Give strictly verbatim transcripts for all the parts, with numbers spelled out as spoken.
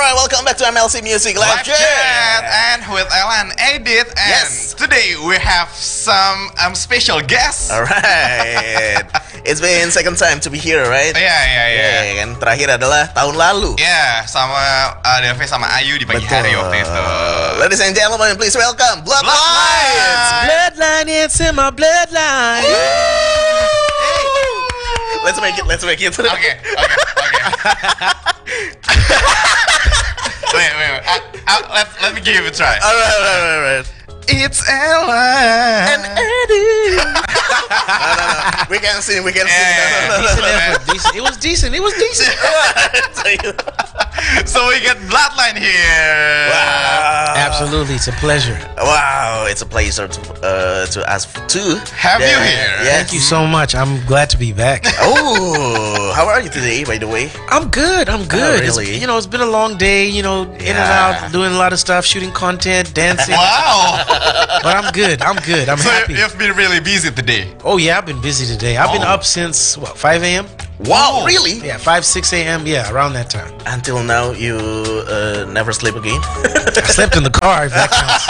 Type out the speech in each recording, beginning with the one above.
Alright, welcome back to M L C Music Live, Live Chat and with Alan Edit, and yes. Today we have some um, special guests. Alright, it's been second time to be here, right? Iya iya iya. Yeah, kan terakhir adalah tahun lalu. Ya, sama uh, Delve sama Ayu di pagi Betul. hari waktu itu. Ladies and gentlemen, please welcome Bloodlines. Bloodlines. Bloodline, it's in my bloodline. Let's make it, let's make it. Oke oke oke. Wait wait wait. Uh, uh, let let me give it a try. Alright, alright, alright. It's Ella And Eddie. no, no, no. We can sing, we can sing. Yeah, No, no, no, Decent no, no. effort. Decent. It was decent. It was decent. So we get Bloodline here. Wow. Absolutely, it's a pleasure. Wow, it's a pleasure to uh, to ask to Have you the- here? Yes. Thank you so much. I'm glad to be back. Oh, how are you today, by the way? I'm good. I'm good. It's- really? you know, it's been a long day. You know, in and Yeah. out, doing a lot of stuff, shooting content, dancing. Wow. But I'm good. I'm good. I'm So happy. you've been really busy today. Oh yeah, I've been busy today. I've been Oh. up since what five a.m. Wow, really? Yeah, five six a.m. Yeah, around that time. Until now, you uh, never sleep again? I slept in the car. If that counts.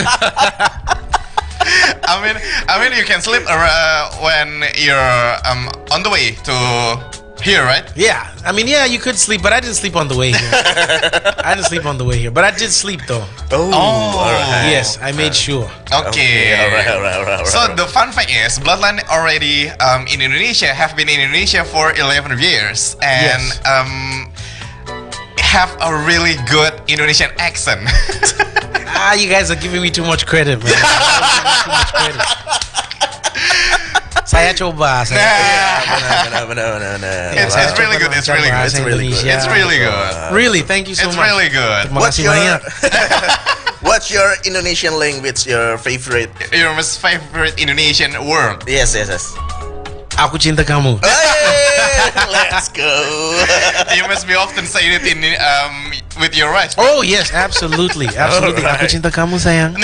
I mean, I mean, you can sleep uh, when you're um, on the way to here, right? Yeah, I mean, yeah, you could sleep, but I didn't sleep on the way here. I didn't sleep on the way here, but I did sleep though. Oh, Oh. alright. Yes, I made sure. Okay. alright, alright, alright, alright. So the fun fact is, Bloodline already um, in Indonesia have been in Indonesia for eleven years and Yes. um, have a really good Indonesian accent. Ah, you guys are giving me too much credit, man. You're giving me too much credit. Saya coba. Saya Benar, benar, benar, benar. It's- Saya it's really coba good, it's lancar really good, bahasa it's really good. Indonesia. It's really good. Really, thank you so It's much. really good. Terima What's kasih your banyak. What's your Indonesian language? Your favorite? Your most favorite Indonesian word? Yes, yes, yes. Aku cinta kamu. Hey, let's go. You must be often saying it in um, with your wife. Oh yes, absolutely, absolutely. Aku Alright. cinta kamu sayang.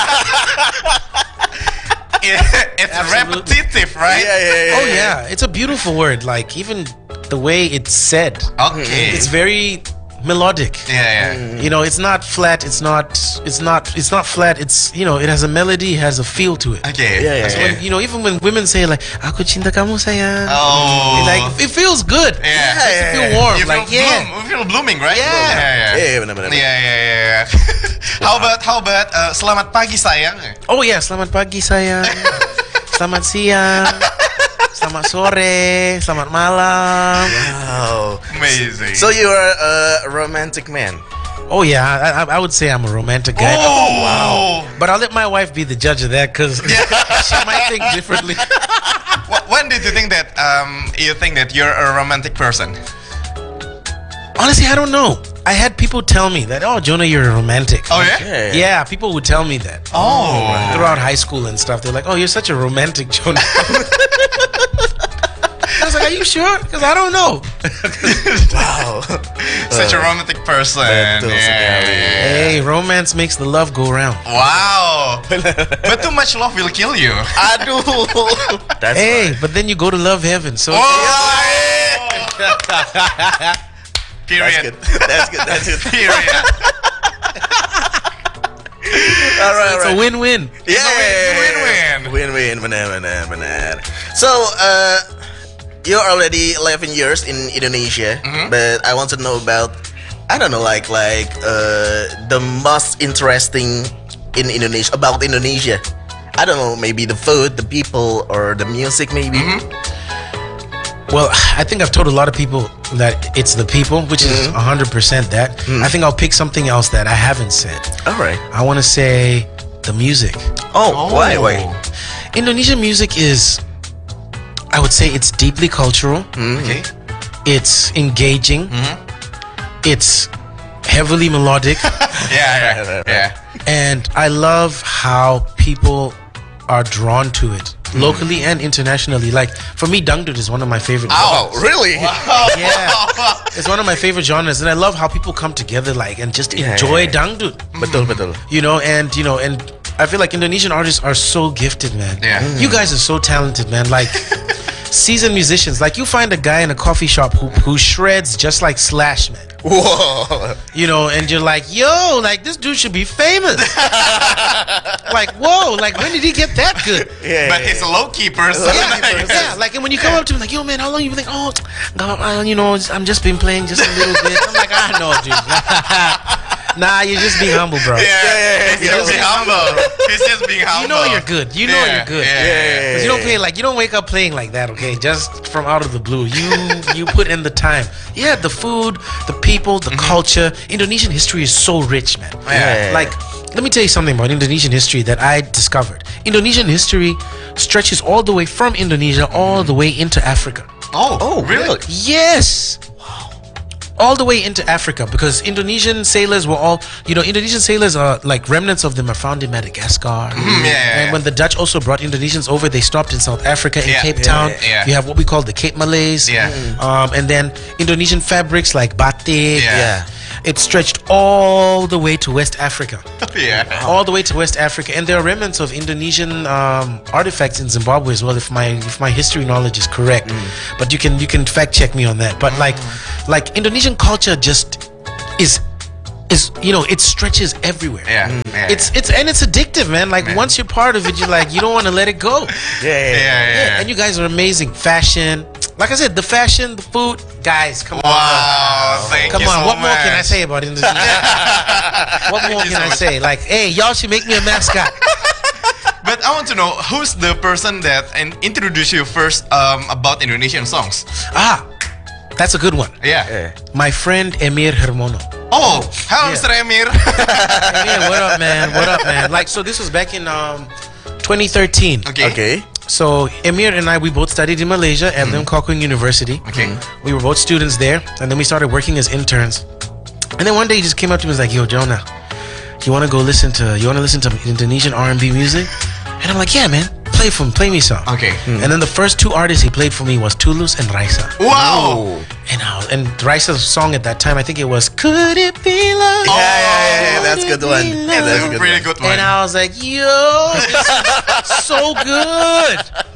Yeah, it's Absolutely. repetitive, right? Yeah, yeah, yeah. Oh yeah, it's a beautiful word. Like even the way it's said, Okay. it's very melodic. yeah, yeah. You know, it's not flat. It's not. It's not. It's not flat. It's you know, it has a melody, it has a feel to it. Okay. Yeah, yeah, So okay. when, you know, even when women say like "Aku cinta kamu sayang," Oh. it, like it feels good. Yeah. It makes you feel Yeah. warm. You feel like yeah. bloom. You feel blooming, right? Yeah. Yeah, yeah. Yeah, benar, benar. Yeah, yeah, yeah, yeah. How about how about uh, selamat pagi sayang? Oh yeah, selamat pagi sayang. Selamat siang. Selamat sore. Selamat malam. Wow. Amazing. So you are a romantic man. Oh yeah, I, I, I would say I'm a romantic guy. oh wow. But I'll let my wife be the judge of that because she might think differently. Wh- When did you think that um you think that you're a romantic person? Honestly, I don't know. I had people tell me that, oh, Jonah, you're a romantic. Oh yeah. Okay. Yeah, people would tell me that. Oh. Throughout high school and stuff. They're like, oh, you're such a romantic, Jonah. I was like, are you sure? Because I don't know. Wow. Such a romantic person. Betul Yeah. sekali. Hey, romance makes the love go round. Wow. But too much love will kill you. Aduh. That's Hey, right. but then you go to love heaven. So Oh. That's Period. good. That's good. That's good. Period. All right, all it's a right. win-win. Yeah, win-win. Win-win, benar, benar, benar. So, uh, you're already eleven years in Indonesia, but I want to know about, I don't know, like, like uh, the most interesting in Indonesia about Indonesia. I don't know, maybe the food, the people, or the music, maybe. Well, I think I've told a lot of people that it's the people, which is one hundred percent that. I think I'll pick something else that I haven't said. All right. I want to say the music. Oh, why, why? Indonesian music is, I would say it's deeply cultural. Okay. It's engaging. It's heavily melodic. Yeah, yeah, yeah. And I love how people are drawn to it. Locally and internationally. Like, for me, dangdut is one of my favorite Oh, genres. really? Yeah. It's one of my favorite genres. And I love how people come together, like, and just Yeah, enjoy yeah, yeah. dangdut. Betul, betul. You know, and, you know, and I feel like Indonesian artists are so gifted, man. Yeah. You guys are so talented, man. Like, seasoned musicians. Like you find a guy in a coffee shop who who shreds just like Slash, man. Whoa. You know, and you're like, yo, like this dude should be famous. Like, whoa, like when did he get that good? Yeah. But he's a low key person. Yeah, yeah. Like, and when you come up to him, like, yo, man, how long you been? Like, oh, God, I, you know, I'm just been playing just a little bit. I'm like, I know, dude. Nah, you're just being humble, bro. Yeah, yeah, yeah, he's yeah. just being humble. He's just being humble. You know you're good. You know Yeah, you're good. yeah, yeah, yeah. 'Cause you don't play like you don't wake up playing like that, okay? Just from out of the blue. You you put in the time. Yeah, the food, the people, the culture. Indonesian history is so rich, man. Yeah. Like, let me tell you something about Indonesian history that I discovered. Indonesian history stretches all the way from Indonesia all the way into Africa. Oh, Oh, really? Yes. All the way into Africa, because Indonesian sailors were all, you know, Indonesian sailors are like remnants of them are found in Madagascar. yeah, yeah, And yeah. when the Dutch also brought Indonesians over, they stopped in South Africa, in Yeah, Cape yeah, Town. yeah, yeah. You have what we call the Cape Malays. Yeah. Um, and then Indonesian fabrics like batik. Yeah. Yeah. It stretched all the way to West Africa. yeah. All the way to West Africa, and there are remnants of Indonesian um, artifacts in Zimbabwe as well. If my if my history knowledge is correct, but you can you can fact check me on that. But like like Indonesian culture just is is you know it stretches everywhere. Yeah. yeah. It's it's and it's addictive, man. Like Man. once you're part of it, you're like you don't want to let it go. Yeah, yeah, yeah, yeah. yeah. And you guys are amazing. Fashion, like I said, the fashion, the food, guys, come on. Wow, thank Come you on, so what more can I much. say about Indonesia? What more you can so I much. say? Like, hey, y'all should make me a mascot. But I want to know who's the person that in- introduced you first um, about Indonesian songs. Ah, that's a good one. Yeah. Yeah. My friend Emir Hermono. Oh, hello, Yeah. Mister Emir. Emir, what up, man? What up, man? Like, so this was back in um, twenty thirteen. okay. Okay. So Emir and I, we both studied in Malaysia at Lim Kok Keng University. Okay. We were both students there, and then we started working as interns. And then one day he just came up to me and was like, "Yo, Jonah, you want to go listen to you want to listen to Indonesian R and B music?" And I'm like, "Yeah, man. Play for me, play me some." Okay. And then the first two artists he played for me was Tulus and Raisa. Wow. And I, and Raisa's song at that time, I think it was "Could It Be Love?" Yeah, yeah, yeah, yeah, that's a good one. Could it be Yeah, love? that's That's a a good pretty one. good one. And I was like, "Yo, this is so good."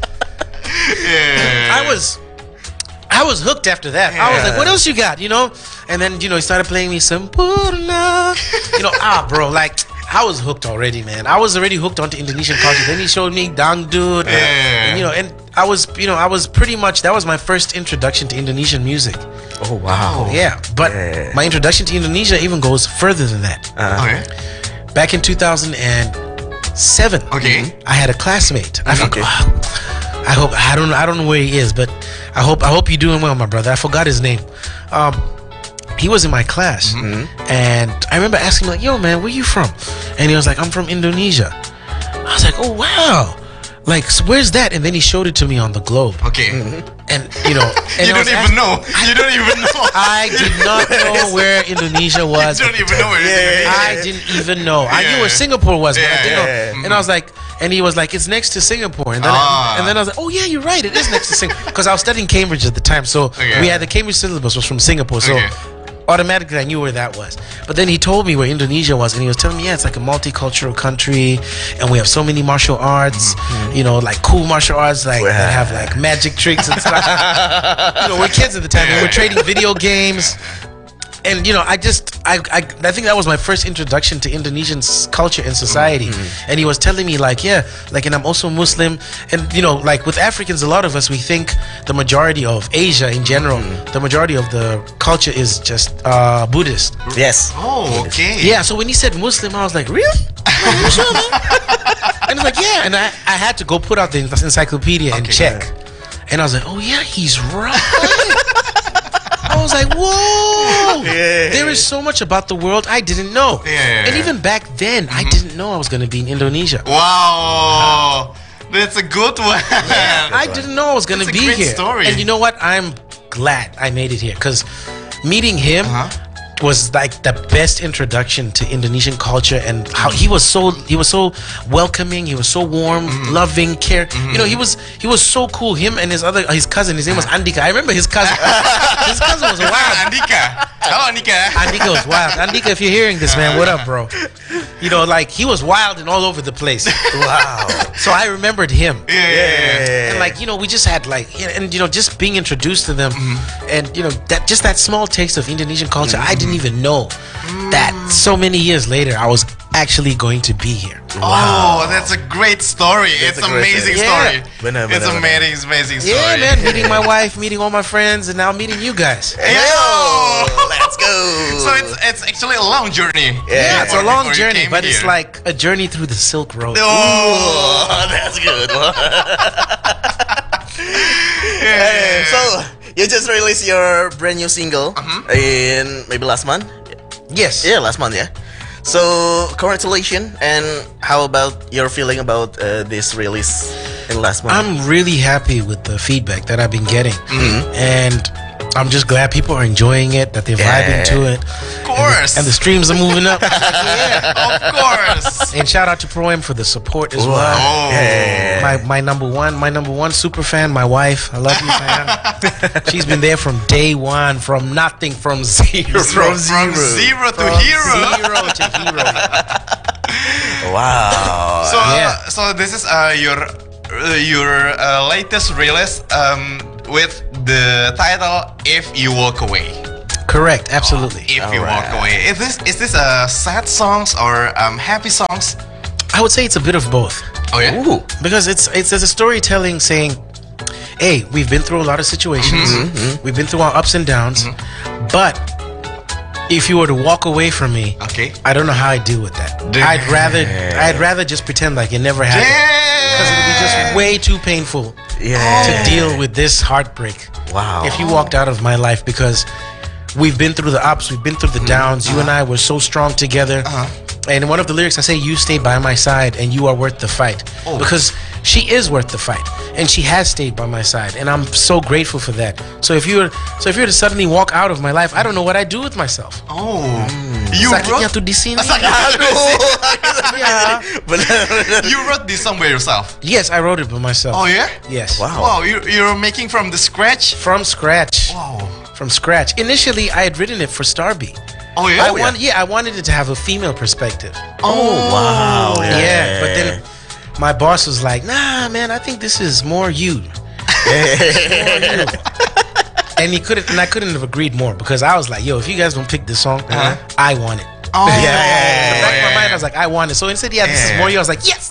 yeah. I was I was hooked after that. I was Yeah. like, what else you got? You know? And then, you know, he started playing me some Purna. You know, ah, bro, like, I was hooked already, man. I was already hooked onto Indonesian culture. Then he showed me Dangdut. Yeah. And, you know, and I was, you know, I was pretty much, that was my first introduction to Indonesian music. Oh, wow. Yeah. But Yeah. my introduction to Indonesia even goes further than that. Uh, Okay. Back in two thousand seven, Okay. I had a classmate. I Okay. forgot. I hope I don't I don't know where he is, but I hope I hope you're doing well, my brother. I forgot his name. Um, he was in my class, and I remember asking him like, "Yo, man, where you from?" And he was like, "I'm from Indonesia." I was like, "Oh, wow." Like, so where's that? And then he showed it to me on the globe, Okay. and you know, and You I was don't even ask- know. You don't even know. I did not know where Indonesia was. You don't even know where it Yeah, is. yeah, I didn't even know. I knew Yeah. where Singapore was, but I Yeah, didn't know. yeah, yeah. And I was like, and he was like, it's next to Singapore. And then, Ah. I, and then I was like, oh yeah, you're right, it is next to Singapore. Because I was studying Cambridge at the time, so Okay. we had the Cambridge syllabus was from Singapore, so Okay. automatically I knew where that was. But then he told me where Indonesia was, and he was telling me, yeah, it's like a multicultural country, and we have so many martial arts, you know, like cool martial arts, like that have like magic tricks and stuff. You know, we're kids at the time, and we're trading video games. And you know, I just, I, I, I think that was my first introduction to Indonesian s- culture and society. And he was telling me like, yeah, like, and I'm also Muslim. And you know, like with Africans, a lot of us we think the majority of Asia in general, the majority of the culture is just uh, Buddhist. Yes. Oh, okay. Yeah. So when he said Muslim, I was like, really? Are you sure, man? And he's like, yeah. And I, I had to go put out the encyclopedia and Okay. check. And I was like, oh yeah, he's right. I was like, whoa! Yeah. There is so much about the world I didn't know. Yeah. And even back then, I didn't know I was going to be in Indonesia. Wow. That's a good one. I didn't know I was going to That's a be great here. story. And you know what? I'm glad I made it here because meeting him Uh-huh. was like the best introduction to Indonesian culture, and how he was so he was so welcoming, he was so warm, Mm-hmm. loving, care. You know, he was he was so cool. Him and his other his cousin, his name was Andika. I remember his cousin. His cousin was a wild. Andika. Halo Andika. Andika was wild. Andika, if you're hearing this, man, what up, bro? You know, like he was wild and all over the place. Wow. So I remembered him. Yeah, yeah, yeah. And like, you know, we just had like, yeah, and you know, just being introduced to them, and you know, that just that small taste of Indonesian culture. I didn't even know that so many years later I was actually going to be here. Oh, that's a great story. That's it's a great amazing story. story. Yeah. Benar, it's benar, amazing, amazing story. Yeah, man, meeting my wife, meeting all my friends, and now meeting you guys. Yo! Let's go. So it's it's actually a long journey. Yeah, it's a Before- long before you journey, came but it's here. like a journey through the Silk Road. Oh, Oh, that's good. Hey, so you just released your brand new single in maybe last month. Yes. Yeah, last month. Yeah. So congratulations. And how about your feeling about uh, this release in last month? I'm really happy with the feedback that I've been getting, Mm-hmm. and I'm just glad people are enjoying it, that they're Yeah. vibing to it, of course. and the streams are moving up. of course. And shout out to Pro M for the support as well. Oh. Yeah. My my number one, my number one super fan, my wife. I love you, man. She's been there from day one, from nothing, from zero, From, from zero to From hero. zero to hero. Wow. So, uh, Yeah. so this is uh, your uh, your uh, latest release um, with the title "If You Walk Away." Correct, absolutely. If you Alright. walk away, is this is this uh, sad songs or um, happy songs? I would say it's a bit of both. Oh yeah. Ooh. Because it's it's there's a storytelling saying, hey, we've been through a lot of situations, we've been through our ups and downs, but if you were to walk away from me, Okay. I don't know how I deal with that. Damn. I'd rather I'd rather just pretend like it never happened, because it would be just way too painful Yeah. to deal with this heartbreak Wow. if you walked out of my life, because we've been through the ups, we've been through the downs. You and I were so strong together. And in one of the lyrics, I say, "You stayed by my side, and you are worth the fight." Oh. Because she is worth the fight, and she has stayed by my side, and I'm so grateful for that. So if you were, so if you were to suddenly walk out of my life, I don't know what I'd do with myself. Oh, you Sakitnya wrote tuh di sini. Yeah. Benar. you wrote this song by yourself. Yes, I wrote it by myself. Oh yeah. Yes. Wow. Wow, you you're making from the scratch. From scratch. Wow. From scratch. Initially, I had written it for Starby. Oh yeah. I want, yeah, I wanted it to have a female perspective. Oh Wow. Yeah. Yeah, but then my boss was like, "Nah, man, I think this is more you." And he couldn't, and I couldn't have agreed more, because I was like, "Yo, if you guys don't pick this song, Uh-huh. I want it." Oh Yeah, yeah, In yeah, the back of my yeah. mind, I was like, "I want it." So he said, "Yeah, this is Yeah. more you." I was like, "Yes."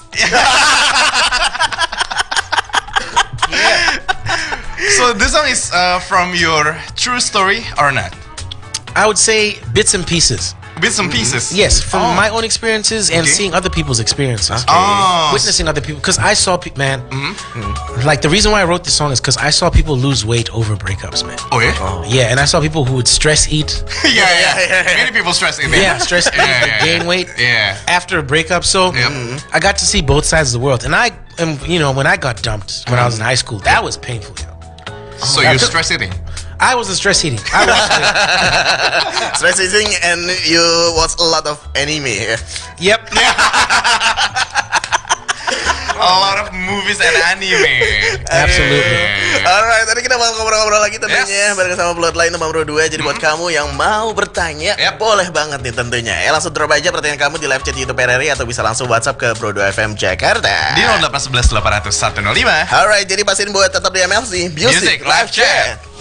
So this song is uh, from your true story or not? I would say bits and pieces. Bits and pieces. Yes, from Oh. my own experiences and Okay. seeing other people's experiences. Oh. Witnessing other people, because I saw, pe- man, Mm-hmm. like the reason why I wrote this song is because I saw people lose weight over breakups, man. Oh yeah. Yeah, and I saw people who would stress eat. yeah, yeah, yeah, yeah. Many people stress eating. Yeah, stress eat, Yeah, they yeah, gain yeah. weight Yeah. after a breakup. So Yep. I got to see both sides of the world, and I, am, you know, when I got dumped when I was in high school, that was painful. You know? So you're stress eating. I was a stress eating. I was, Stress eating, and you watch a lot of anime. yep. A lot of movies and anime. Absolutely. Alright, tadi kita bakal ngobrol-ngobrol lagi tentunya Yes. bareng sama Bloodline nomor dua. Jadi buat kamu yang mau bertanya, Yep. boleh banget nih tentunya. Ya langsung drop aja pertanyaan kamu di live chat YouTube R R I atau bisa langsung WhatsApp ke Bro dua F M Jakarta. Di nol delapan satu satu delapan nol nol satu nol lima. Alright, jadi pastiin buat tetap di M L C Music, Music Live Live Chat. Chat.